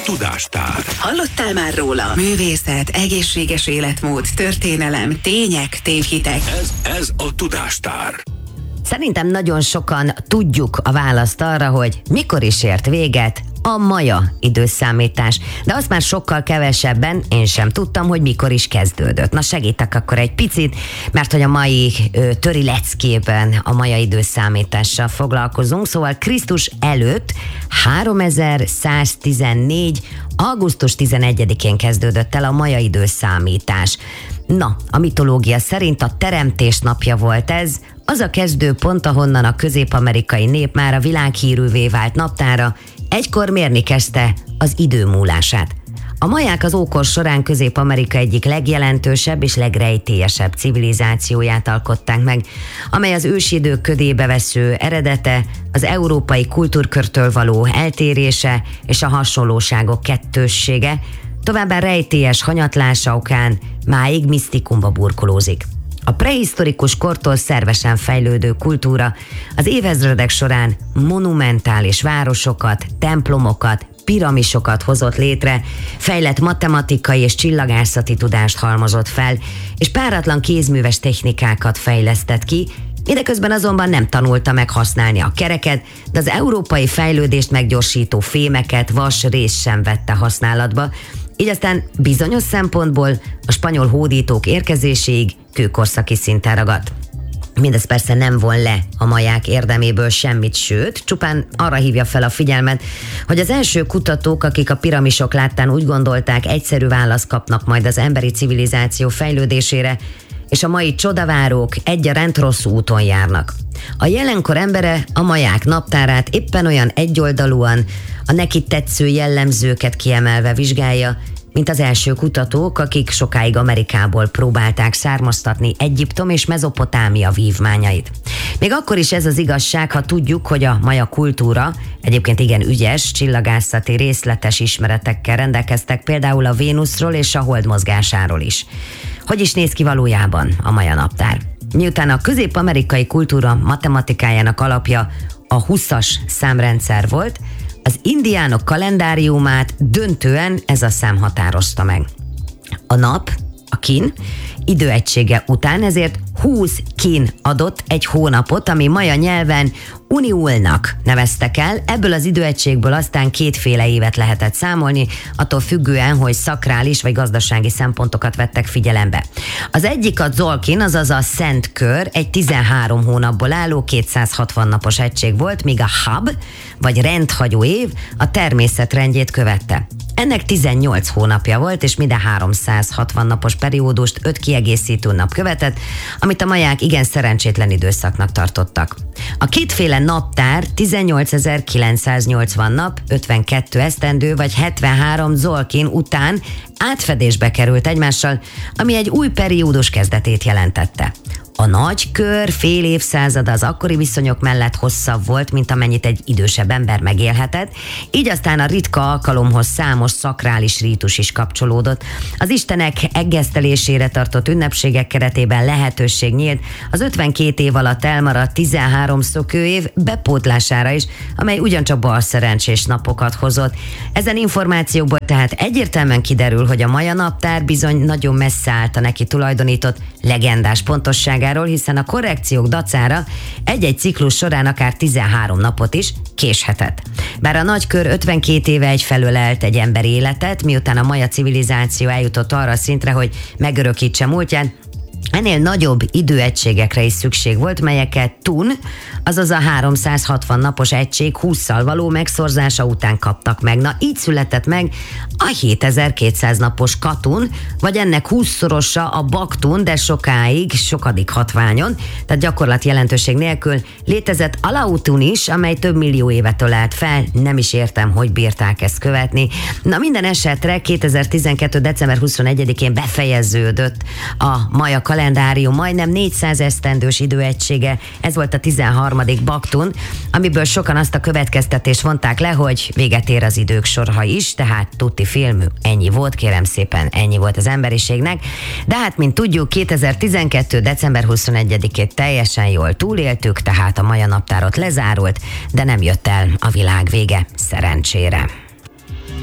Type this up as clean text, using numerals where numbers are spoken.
Tudástár. Hallottál már róla? Művészet, egészséges életmód, történelem, tények, tévhitek. Ez a Tudástár. Szerintem nagyon sokan tudjuk a választ arra, hogy mikor is ért véget a maja időszámítás. De azt már sokkal kevesebben, én sem tudtam, hogy mikor is kezdődött. Na segítek akkor egy picit, mert hogy a mai töri leckében a maja időszámítással foglalkozunk. Szóval Krisztus előtt 3114. augusztus 11-én kezdődött el a maja időszámítás. Na, a mitológia szerint a teremtés napja volt ez, az a kezdőpont, ahonnan a közép-amerikai nép már a világhírűvé vált naptára egykor mérni kezdte az idő múlását. A maják az ókor során Közép-Amerika egyik legjelentősebb és legrejtélyesebb civilizációját alkották meg, amely az ősidők ködébe vesző eredete, az európai kultúrkörtől való eltérése és a hasonlóságok kettőssége, továbbá rejtélyes hanyatlása okán máig misztikumba burkolózik. A prehisztorikus kortól szervesen fejlődő kultúra az évezredek során monumentális városokat, templomokat, piramisokat hozott létre, fejlett matematikai és csillagászati tudást halmozott fel, és páratlan kézműves technikákat fejlesztett ki, mindeközben azonban nem tanulta meg használni a kereket, de az európai fejlődést meggyorsító fémeket, vas-rést sem vette használatba, így aztán bizonyos szempontból a spanyol hódítók érkezéséig kőkorszaki szinten ragadt. Mindez persze nem von le a maják érdeméből semmit, sőt, csupán arra hívja fel a figyelmet, hogy az első kutatók, akik a piramisok láttán úgy gondolták, egyszerű választ kapnak majd az emberi civilizáció fejlődésére, és a mai csodavárók egyaránt rossz úton járnak. A jelenkor embere a maják naptárát éppen olyan egyoldalúan, a neki tetsző jellemzőket kiemelve vizsgálja, mint az első kutatók, akik sokáig Amerikából próbálták származtatni Egyiptom és Mezopotámia vívmányait. Még akkor is ez az igazság, ha tudjuk, hogy a maja kultúra egyébként igen ügyes, csillagászati részletes ismeretekkel rendelkeztek például a Vénuszról és a hold mozgásáról is. Hogy is néz ki valójában a maja naptár? Miután a közép-amerikai kultúra matematikájának alapja a 20-as számrendszer volt, az indiánok kalendáriumát döntően ez a szám határozta meg. A nap, a kin, időegysége után ezért 20 kin adott egy hónapot, ami maja nyelven uniulnak neveztek el, ebből az időegységből aztán kétféle évet lehetett számolni, attól függően, hogy szakrális vagy gazdasági szempontokat vettek figyelembe. Az egyik a zolkin, azaz a szent kör, egy 13 hónapból álló 260 napos egység volt, míg a hab, vagy rendhagyó év a természet rendjét követte. Ennek 18 hónapja volt, és minden 360 napos periódust 5 kiegészítő nap követett, amit a maják igen szerencsétlen időszaknak tartottak. A kétféle naptár 18.980 nap, 52 esztendő vagy 73 zolkin után átfedésbe került egymással, ami egy új periódus kezdetét jelentette. A nagy kör fél évszázada az akkori viszonyok mellett hosszabb volt, mint amennyit egy idősebb ember megélhetett, így aztán a ritka alkalomhoz számos szakrális rítus is kapcsolódott. Az istenek eggesztelésére tartott ünnepségek keretében lehetőség nyílt az 52 év alatt elmaradt 13 szökőév bepótlására is, amely ugyancsak balszerencsés napokat hozott. Ezen információkból tehát egyértelműen kiderül, hogy a maja naptár bizony nagyon messze állt a neki tulajdonított legendás pontosságáról, hiszen a korrekciók dacára egy-egy ciklus során akár 13 napot is késhetett. Bár a nagykör 52 éve egyfelől élt egy emberi életet, miután a maja civilizáció eljutott arra a szintre, hogy megörökítse múltját, ennél nagyobb időegységekre is szükség volt, melyeket tun, azaz a 360 napos egység 20-szal való megszorzása után kaptak meg. Na, így született meg a 7200 napos katun, vagy ennek 20-szorosa a baktun, de sokadik hatványon, tehát gyakorlat jelentőség nélkül létezett alautun is, amely több millió évet ölelt fel, nem is értem, hogy bírták ezt követni. Na, minden esetre 2012. december 21-én befejeződött a maja kalendárium majdnem 400 esztendős időegysége, ez volt a 13. baktun, amiből sokan azt a következtetést vonták le, hogy véget ér az idők sora is, tehát tuti filmű, ennyi volt, kérem szépen, ennyi volt az emberiségnek, de hát, mint tudjuk, 2012. december 21-ét teljesen jól túléltük, tehát a maja naptárot lezárult, de nem jött el a világ vége, szerencsére.